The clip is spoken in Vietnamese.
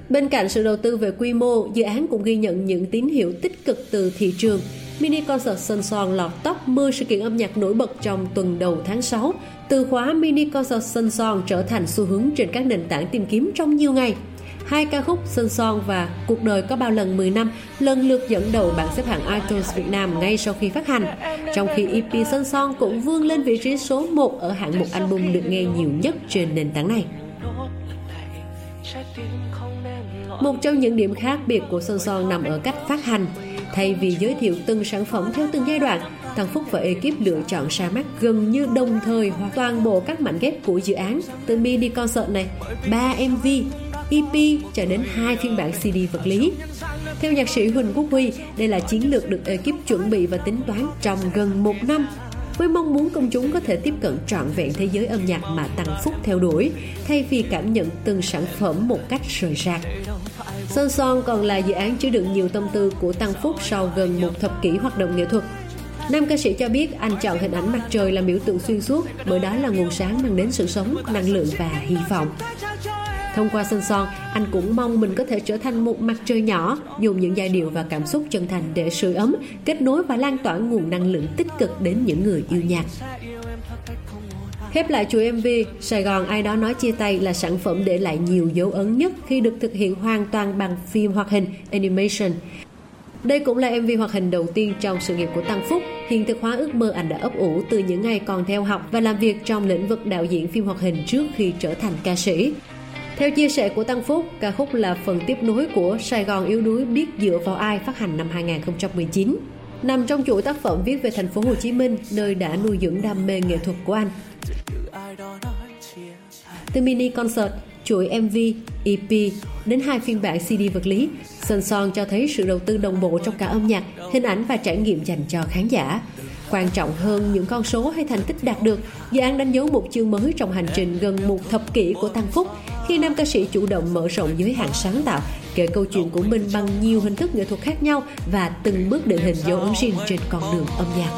Bên cạnh sự đầu tư về quy mô, dự án cũng ghi nhận những tín hiệu tích cực từ thị trường. Mini concert Sơn Son lọt top 10 sự kiện âm nhạc nổi bật trong tuần đầu tháng 6. Từ khóa Mini concert Sơn Son trở thành xu hướng trên các nền tảng tìm kiếm trong nhiều ngày. 2 ca khúc Sơn Son và Cuộc đời có bao lần 10 năm lần lượt dẫn đầu bảng xếp hạng iTunes Việt Nam ngay sau khi phát hành, trong khi EP Sơn Son cũng vươn lên vị trí số 1 ở hạng mục album được nghe nhiều nhất trên nền tảng này. Một trong những điểm khác biệt của Sơn Son nằm ở cách phát hành. Thay vì giới thiệu từng sản phẩm theo từng giai đoạn, Tăng Phúc và ekip lựa chọn ra mắt gần như đồng thời hoặc toàn bộ các mảnh ghép của dự án, từ mini concert này, 3 MV, EP cho đến 2 phiên bản CD vật lý. Theo nhạc sĩ Huỳnh Quốc Huy, đây là chiến lược được ekip chuẩn bị và tính toán trong gần 1 năm, với mong muốn công chúng có thể tiếp cận trọn vẹn thế giới âm nhạc mà Tăng Phúc theo đuổi, thay vì cảm nhận từng sản phẩm một cách rời rạc. Sơn Son còn là dự án chứa đựng nhiều tâm tư của Tăng Phúc sau gần một thập kỷ hoạt động nghệ thuật. Nam ca sĩ cho biết anh chọn hình ảnh mặt trời làm biểu tượng xuyên suốt bởi đó là nguồn sáng mang đến sự sống, năng lượng và hy vọng. Thông qua Sơn Son, anh cũng mong mình có thể trở thành một mặt trời nhỏ, dùng những giai điệu và cảm xúc chân thành để sưởi ấm, kết nối và lan tỏa nguồn năng lượng tích cực đến những người yêu nhạc. Khép lại chuỗi MV, Sài Gòn Ai Đó Nói Chia Tay là sản phẩm để lại nhiều dấu ấn nhất khi được thực hiện hoàn toàn bằng phim hoạt hình animation. Đây cũng là MV hoạt hình đầu tiên trong sự nghiệp của Tăng Phúc, hiện thực hóa ước mơ anh đã ấp ủ từ những ngày còn theo học và làm việc trong lĩnh vực đạo diễn phim hoạt hình trước khi trở thành ca sĩ. Theo chia sẻ của Tăng Phúc, ca khúc là phần tiếp nối của Sài Gòn Yếu Đuối Biết Dựa Vào Ai phát hành năm 2019, nằm trong chuỗi tác phẩm viết về thành phố Hồ Chí Minh, nơi đã nuôi dưỡng đam mê nghệ thuật của anh. Từ mini concert, chuỗi MV, EP đến 2 phiên bản CD vật lý, Sơn Son cho thấy sự đầu tư đồng bộ trong cả âm nhạc, hình ảnh và trải nghiệm dành cho khán giả. Quan trọng hơn những con số hay thành tích đạt được, dự án đánh dấu một chương mới trong hành trình gần một thập kỷ của Tăng Phúc, khi nam ca sĩ chủ động mở rộng giới hạn sáng tạo, kể câu chuyện của mình bằng nhiều hình thức nghệ thuật khác nhau và từng bước định hình dấu ấn riêng trên con đường âm nhạc.